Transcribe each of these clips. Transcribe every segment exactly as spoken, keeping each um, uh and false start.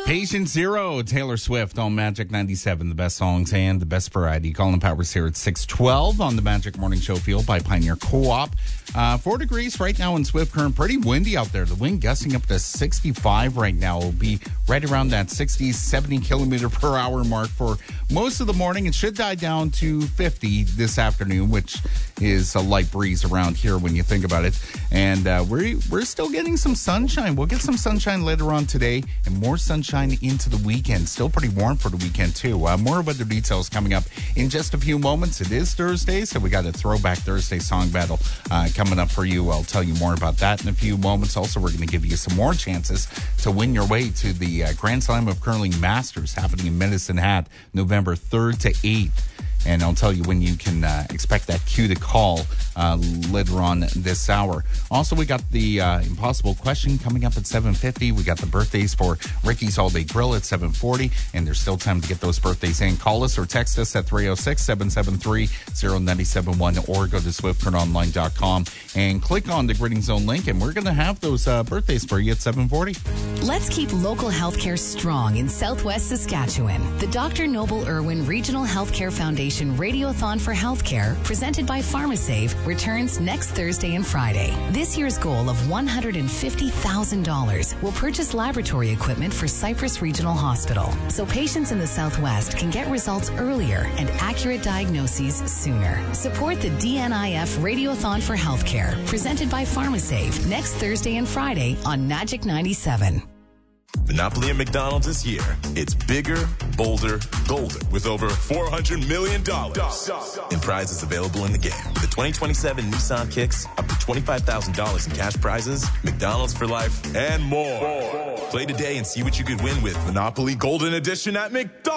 Patient Zero, Taylor Swift on Magic ninety-seven. The best songs and the best variety. Colin Powers here at six twelve on the Magic Morning Show, fueled by Pioneer Co-op. Uh, four degrees right now in Swift Current. Pretty windy out there. The wind gusting up to sixty-five right now. It'll be right around that sixty, seventy kilometer per hour mark for most of the morning. It should die down to fifty this afternoon, which is a light breeze around here when you think about it. And uh, we're, we're still getting some sunshine. We'll get some sunshine later on today and more sunshine into the weekend. Still pretty warm for the weekend, too. Uh, more weather details coming up in just a few moments. It is Thursday, so we got a Throwback Thursday song battle uh, coming up for you. I'll tell you more about that in a few moments. Also, we're going to give you some more chances to win your way to the uh, Grand Slam of Curling Masters happening in Medicine Hat November third to eighth. And I'll tell you when you can uh, expect that cue to call uh, later on this hour. Also, we got the uh, impossible question coming up at seven fifty. We got the birthdays for Ricky's All Day Grill at seven forty. And there's still time to get those birthdays in. Call us or text us at three oh six, seven seven three, oh nine seven one or go to swift current online dot com and click on the Gritting Zone link. And we're going to have those uh, birthdays for you at seven forty. Let's keep local healthcare strong in Southwest Saskatchewan. The Doctor Noble Irwin Regional Healthcare Foundation Radiothon for Healthcare, presented by PharmaSave, returns next Thursday and Friday. This year's goal of one hundred fifty thousand dollars will purchase laboratory equipment for Cypress Regional Hospital, so patients in the Southwest can get results earlier and accurate diagnoses sooner. Support the D N I F Radiothon for Healthcare, presented by PharmaSave, next Thursday and Friday on Magic ninety-seven. Monopoly at McDonald's this year. It's bigger, bolder, golden, with over four hundred million dollars in prizes available in the game. With the twenty twenty-seven Nissan Kicks, up to twenty-five thousand dollars in cash prizes, McDonald's for life, and more. Play today and see what you could win with Monopoly Golden Edition at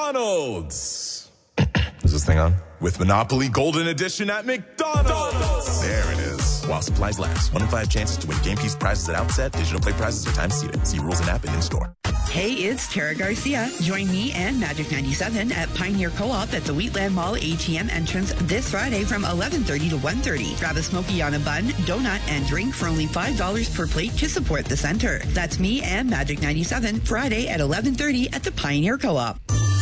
McDonald's. Is this thing on? With Monopoly Golden Edition at McDonald's. There it is. While supplies last. One in five chances to win game piece prizes at outset. Digital play prizes are time seated. See rules and app and in-store. Hey, it's Tara Garcia. Join me and Magic ninety-seven at Pioneer Co-op at the Wheatland Mall A T M entrance this Friday from eleven thirty to one thirty. Grab a smoky on a bun, donut, and drink for only five dollars per plate to support the center. That's me and Magic ninety-seven Friday at eleven thirty at the Pioneer Co-op.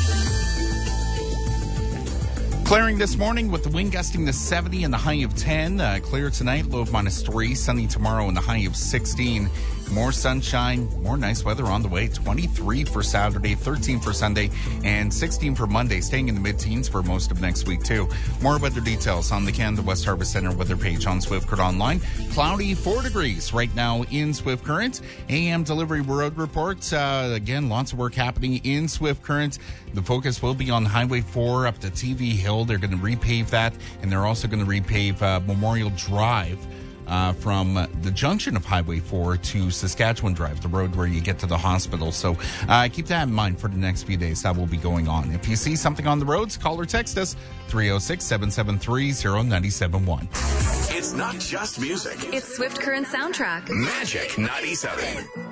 Clearing this morning with the wind gusting to seventy and the high of ten. Uh, clear tonight, low of minus three. Sunny tomorrow and the high of sixteen. More sunshine, more nice weather on the way. twenty-three for Saturday, thirteen for Sunday, and sixteen for Monday. Staying in the mid-teens for most of next week, too. More weather details on the Canada West Harvest Center weather page on Swift Current Online. Cloudy, four degrees right now in Swift Current. A M delivery road reports. Uh, again, lots of work happening in Swift Current. The focus will be on Highway four up to T V Hill. They're going to repave that, and they're also going to repave uh, Memorial Drive. Uh, from the junction of Highway four to Saskatchewan Drive, the road where you get to the hospital. So uh, keep that in mind for the next few days. That will be going on. If you see something on the roads, call or text us, three oh six, seven seven three, oh nine seven one. It's not just music. It's Swift Current Soundtrack. Magic ninety-seven.